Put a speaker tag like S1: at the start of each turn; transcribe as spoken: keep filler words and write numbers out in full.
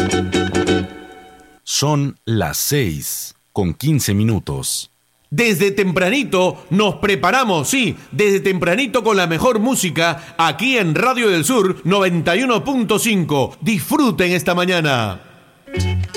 S1: Son las seis con quince minutos.
S2: Desde tempranito nos preparamos, sí, desde tempranito con la mejor música aquí en Radio del Sur noventa y uno punto cinco. Disfruten esta mañana.